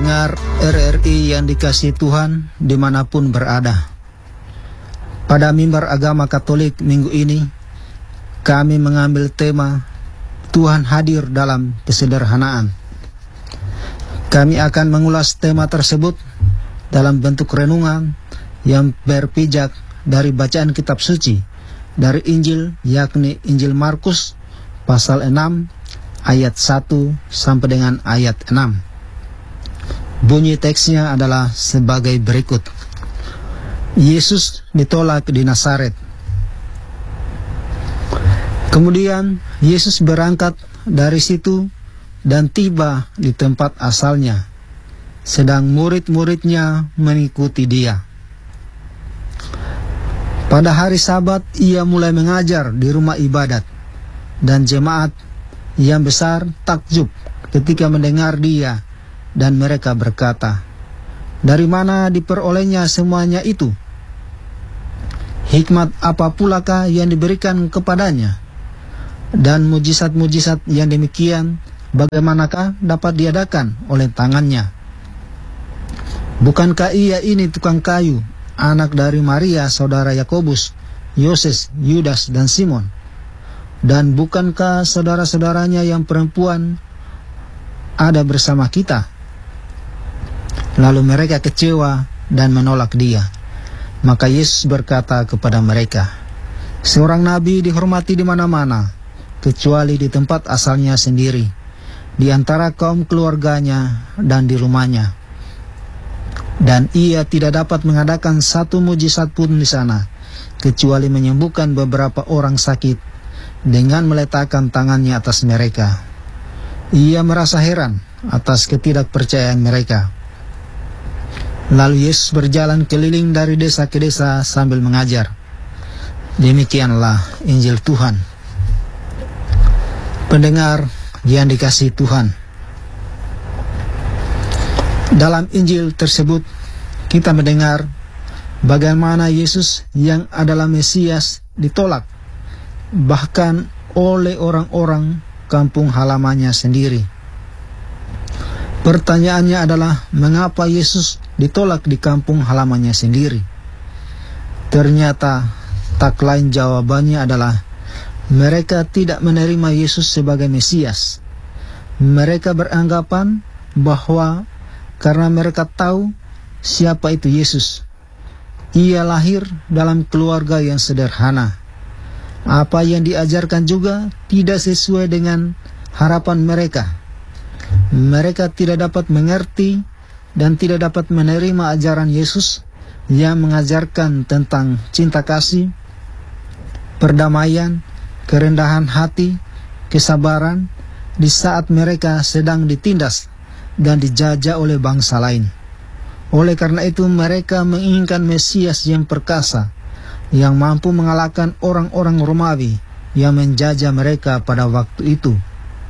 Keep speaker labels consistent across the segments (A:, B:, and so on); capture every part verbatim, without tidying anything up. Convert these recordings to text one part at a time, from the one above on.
A: Pendengar R R I yang dikasihi Tuhan dimanapun berada, pada mimbar agama Katolik minggu ini kami mengambil tema Tuhan hadir dalam kesederhanaan. Kami akan mengulas tema tersebut dalam bentuk renungan yang berpijak dari bacaan kitab suci dari Injil, yakni Injil Markus pasal enam ayat satu sampai dengan ayat enam. Bunyi teksnya adalah sebagai berikut. Yesus ditolak di Nazaret. Kemudian Yesus berangkat dari situ dan tiba di tempat asalnya, sedang murid-muridnya mengikuti dia. Pada hari Sabat ia mulai mengajar di rumah ibadat, dan jemaat yang besar takjub ketika mendengar dia. Dan mereka berkata, dari mana diperolehnya semuanya itu? Hikmat apa pulakah yang diberikan kepadanya? Dan mujizat-mujizat yang demikian bagaimanakah dapat diadakan oleh tangannya? Bukankah ia ini tukang kayu, anak dari Maria, saudara Yakobus, Yoses, Yudas, dan Simon? Dan bukankah saudara-saudaranya yang perempuan ada bersama kita? Lalu mereka kecewa dan menolak dia. Maka Yesus berkata kepada mereka, seorang nabi dihormati di mana-mana, kecuali di tempat asalnya sendiri, di antara kaum keluarganya dan di rumahnya. Dan ia tidak dapat mengadakan satu mujizat pun di sana, kecuali menyembuhkan beberapa orang sakit dengan meletakkan tangannya atas mereka. Ia merasa heran atas ketidakpercayaan mereka. Lalu Yesus berjalan keliling dari desa ke desa sambil mengajar. Demikianlah Injil Tuhan. Pendengar yang dikasihi Tuhan, dalam Injil tersebut kita mendengar bagaimana Yesus yang adalah Mesias ditolak, bahkan oleh orang-orang kampung halamannya sendiri. Pertanyaannya adalah, mengapa Yesus ditolak di kampung halamannya sendiri? Ternyata tak lain jawabannya adalah mereka tidak menerima Yesus sebagai Mesias. Mereka beranggapan bahwa karena mereka tahu siapa itu Yesus, ia lahir dalam keluarga yang sederhana. Apa yang diajarkan juga tidak sesuai dengan harapan mereka. Mereka tidak dapat mengerti dan tidak dapat menerima ajaran Yesus yang mengajarkan tentang cinta kasih, perdamaian, kerendahan hati, kesabaran di saat mereka sedang ditindas dan dijajah oleh bangsa lain. Oleh karena itu mereka menginginkan Mesias yang perkasa, yang mampu mengalahkan orang-orang Romawi yang menjajah mereka pada waktu itu.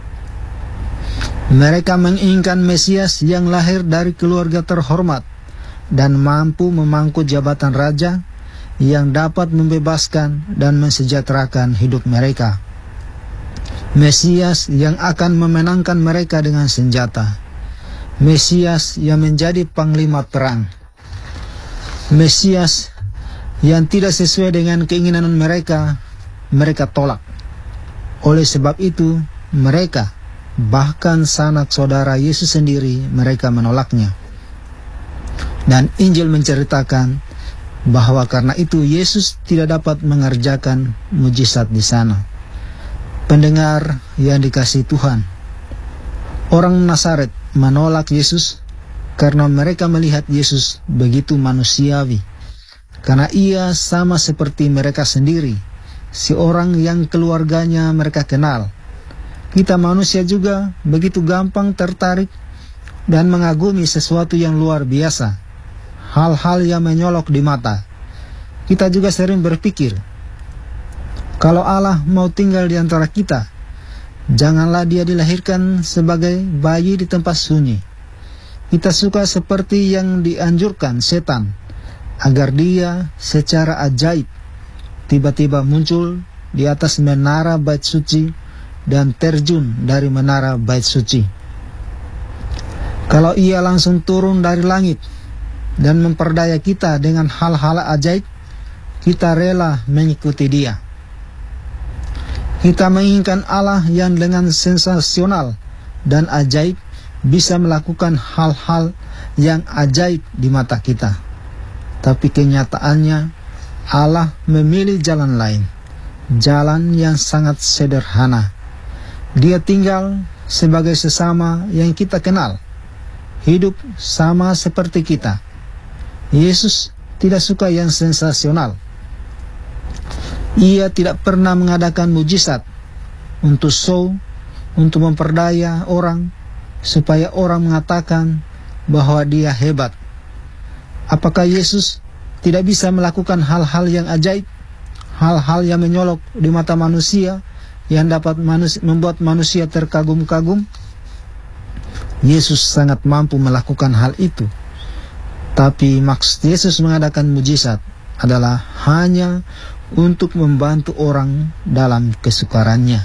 A: Mereka menginginkan Mesias yang lahir dari keluarga terhormat dan mampu memangku jabatan raja yang dapat membebaskan dan mensejahterakan hidup mereka. Mesias yang akan memenangkan mereka dengan senjata. Mesias yang menjadi panglima perang. Mesias yang tidak sesuai dengan keinginan mereka, mereka tolak. Oleh sebab itu, mereka bahkan sanak saudara Yesus sendiri mereka menolaknya. Dan Injil menceritakan bahwa karena itu Yesus tidak dapat mengerjakan mujizat di sana. Pendengar yang dikasihi Tuhan, orang Nazaret menolak Yesus karena mereka melihat Yesus begitu manusiawi. Karena ia sama seperti mereka sendiri, seorang yang keluarganya mereka kenal. Kita manusia juga begitu gampang tertarik dan mengagumi sesuatu yang luar biasa, hal-hal yang menyolok di mata. Kita juga sering berpikir, kalau Allah mau tinggal di antara kita, janganlah dia dilahirkan sebagai bayi di tempat sunyi. Kita suka seperti yang dianjurkan setan, agar dia secara ajaib tiba-tiba muncul di atas menara bait suci dan terjun dari menara bait suci. Kalau Ia langsung turun dari langit dan memperdaya kita dengan hal-hal ajaib, kita rela mengikuti Dia. Kita menginginkan Allah yang dengan sensasional dan ajaib bisa melakukan hal-hal yang ajaib di mata kita. Tapi kenyataannya Allah memilih jalan lain, jalan yang sangat sederhana. Dia tinggal sebagai sesama yang kita kenal, hidup sama seperti kita. Yesus tidak suka yang sensasional. Ia tidak pernah mengadakan mujizat untuk show, untuk memperdaya orang, supaya orang mengatakan bahwa Dia hebat. Apakah Yesus tidak bisa melakukan hal-hal yang ajaib, hal-hal yang menyolok di mata manusia, yang dapat manusia, membuat manusia terkagum-kagum? Yesus sangat mampu melakukan hal itu. Tapi maksud Yesus mengadakan mujizat adalah hanya untuk membantu orang dalam kesukarannya.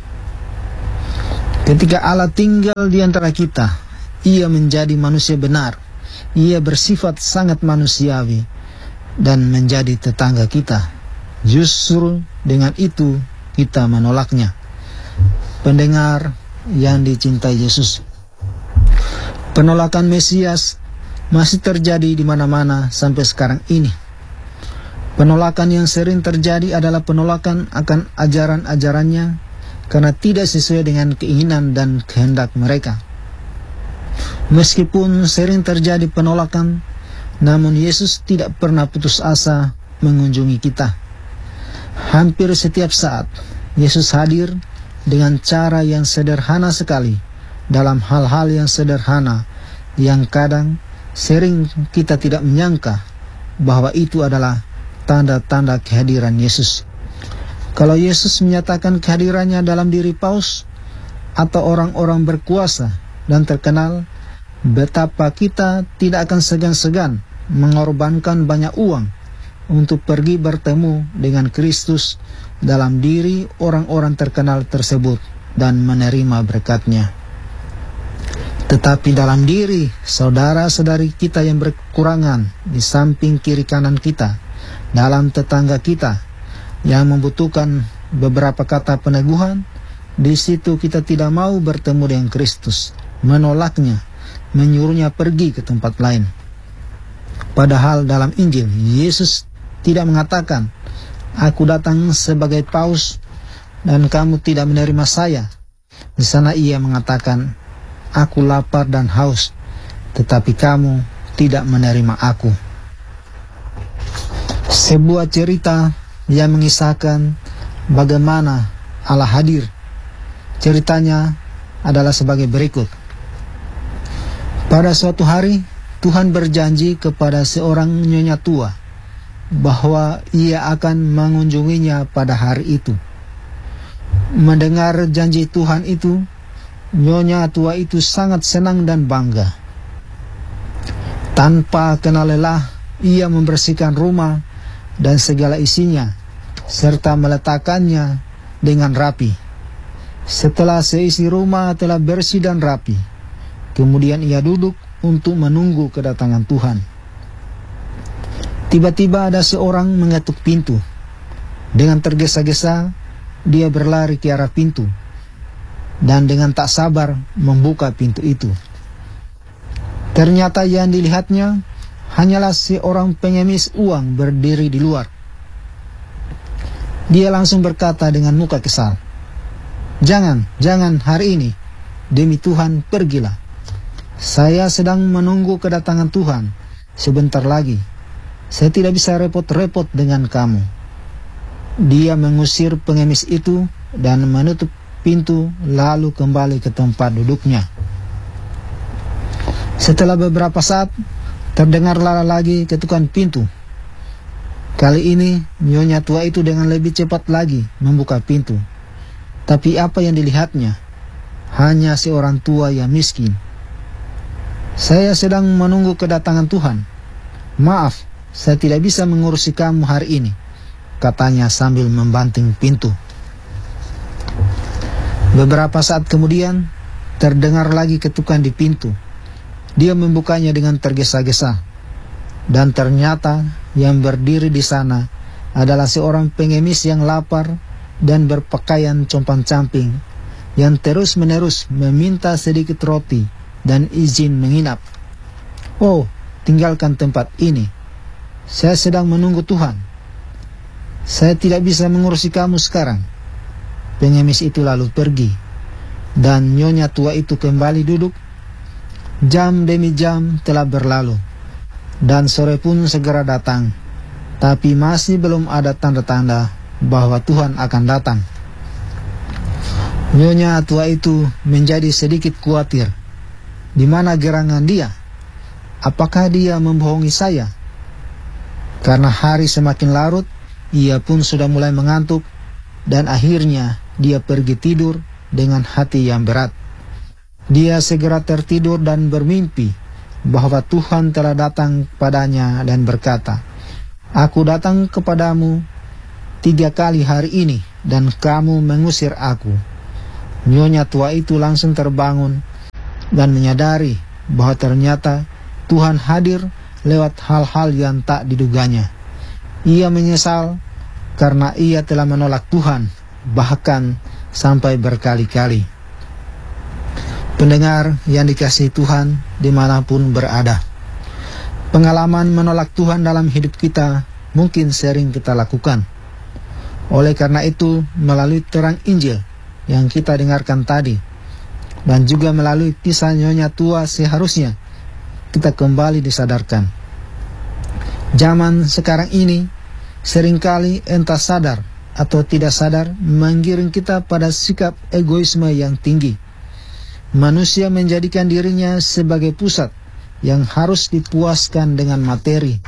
A: Ketika Allah tinggal di antara kita, Ia menjadi manusia benar. Ia bersifat sangat manusiawi dan menjadi tetangga kita. Justru dengan itu kita menolaknya. Pendengar yang dicintai Yesus, penolakan Mesias masih terjadi di mana-mana sampai sekarang ini. Penolakan yang sering terjadi adalah penolakan akan ajaran-ajarannya karena tidak sesuai dengan keinginan dan kehendak mereka. Meskipun sering terjadi penolakan, namun Yesus tidak pernah putus asa mengunjungi kita. Hampir setiap saat Yesus hadir dengan cara yang sederhana sekali, dalam hal-hal yang sederhana yang kadang sering kita tidak menyangka bahwa itu adalah tanda-tanda kehadiran Yesus. Kalau Yesus menyatakan kehadirannya dalam diri paus atau orang-orang berkuasa dan terkenal, betapa kita tidak akan segan-segan mengorbankan banyak uang untuk pergi bertemu dengan Kristus dalam diri orang-orang terkenal tersebut dan menerima berkat-Nya. Tetapi dalam diri saudara-saudari kita yang berkekurangan di samping kiri kanan kita, dalam tetangga kita yang membutuhkan beberapa kata peneguhan, di situ kita tidak mau bertemu dengan Kristus, menolaknya, menyuruhnya pergi ke tempat lain. Padahal dalam Injil, Yesus tidak mengatakan, "Aku datang sebagai paus dan kamu tidak menerima saya." Di sana Ia mengatakan, "Aku lapar dan haus, tetapi kamu tidak menerima aku." Sebuah cerita yang mengisahkan bagaimana Allah hadir. Ceritanya adalah sebagai berikut. Pada suatu hari, Tuhan berjanji kepada seorang nyonya tua bahwa Ia akan mengunjunginya pada hari itu. Mendengar janji Tuhan itu, nyonya tua itu sangat senang dan bangga. Tanpa kenal lelah, ia membersihkan rumah dan segala isinya, serta meletakkannya dengan rapi. Setelah seisi rumah telah bersih dan rapi, kemudian ia duduk untuk menunggu kedatangan Tuhan. Tiba-tiba ada seorang mengetuk pintu. Dengan tergesa-gesa, dia berlari ke arah pintu, dan dengan tak sabar membuka pintu itu. Ternyata yang dilihatnya hanyalah seorang pengemis uang berdiri di luar. Dia langsung berkata dengan muka kesal, "Jangan, jangan hari ini. Demi Tuhan, pergilah. Saya sedang menunggu kedatangan Tuhan. Sebentar lagi. Saya tidak bisa repot-repot dengan kamu." Dia mengusir pengemis itu dan menutup pintu, lalu kembali ke tempat duduknya. Setelah beberapa saat, terdengarlah lagi ketukan pintu. Kali ini, nyonya tua itu dengan lebih cepat lagi membuka pintu. Tapi apa yang dilihatnya? Hanya seorang tua yang miskin. "Saya sedang menunggu kedatangan Tuhan. Maaf, saya tidak bisa mengurusi kamu hari ini," katanya sambil membanting pintu. Beberapa saat kemudian, terdengar lagi ketukan di pintu. Dia membukanya dengan tergesa-gesa, dan ternyata yang berdiri di sana adalah seorang pengemis yang lapar dan berpakaian compang-camping, yang terus-menerus meminta sedikit roti dan izin menginap. "Oh, tinggalkan tempat ini. Saya sedang menunggu Tuhan. Saya tidak bisa mengurusi kamu sekarang." Pengemis itu lalu pergi, dan nyonya tua itu kembali duduk. Jam demi jam telah berlalu, dan sore pun segera datang, tapi masih belum ada tanda-tanda bahwa Tuhan akan datang. Nyonya tua itu menjadi sedikit khawatir. Di mana gerangan dia? Apakah dia membohongi saya? Karena hari semakin larut, ia pun sudah mulai mengantuk, dan akhirnya dia pergi tidur dengan hati yang berat. Dia segera tertidur dan bermimpi bahwa Tuhan telah datang padanya dan berkata, "Aku datang kepadamu tiga kali hari ini, dan kamu mengusir aku." Nyonya tua itu langsung terbangun dan menyadari bahwa ternyata Tuhan hadir lewat hal-hal yang tak diduganya. Ia menyesal karena ia telah menolak Tuhan, bahkan sampai berkali-kali. Pendengar yang dikasihi Tuhan dimanapun berada, pengalaman menolak Tuhan dalam hidup kita mungkin sering kita lakukan. Oleh karena itu, melalui terang Injil yang kita dengarkan tadi, dan juga melalui kisah nyonya tua, seharusnya kita kembali disadarkan. Zaman sekarang ini seringkali entah sadar atau tidak sadar menggiring kita pada sikap egoisme yang tinggi. Manusia menjadikan dirinya sebagai pusat yang harus dipuaskan dengan materi,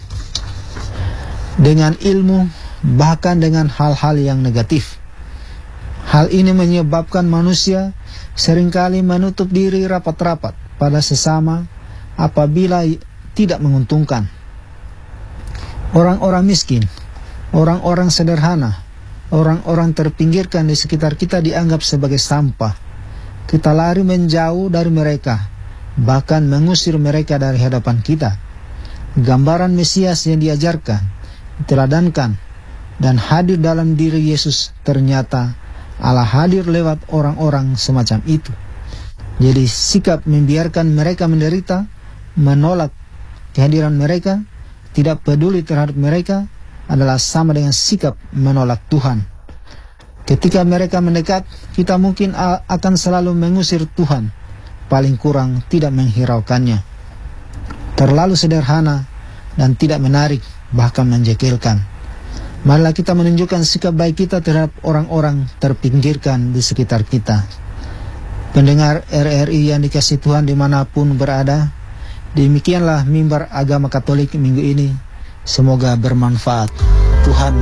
A: dengan ilmu, bahkan dengan hal-hal yang negatif. Hal ini menyebabkan manusia seringkali menutup diri rapat-rapat pada sesama apabila tidak menguntungkan. Orang-orang miskin, orang-orang sederhana, orang-orang terpinggirkan di sekitar kita dianggap sebagai sampah. Kita lari menjauh dari mereka, bahkan mengusir mereka dari hadapan kita. Gambaran Mesias yang diajarkan, diteladankan, dan hadir dalam diri Yesus, ternyata Allah hadir lewat orang-orang semacam itu. Jadi sikap membiarkan mereka menderita, menolak kehadiran mereka, tidak peduli terhadap mereka, adalah sama dengan sikap menolak Tuhan. Ketika mereka mendekat, kita mungkin akan selalu mengusir Tuhan, paling kurang tidak menghiraukannya. Terlalu sederhana dan tidak menarik, bahkan menjengkelkan. Marilah kita menunjukkan sikap baik kita terhadap orang-orang terpinggirkan di sekitar kita. Pendengar R R I yang dikasihi Tuhan dimanapun berada, demikianlah mimbar agama Katolik minggu ini. Semoga bermanfaat. Tuhan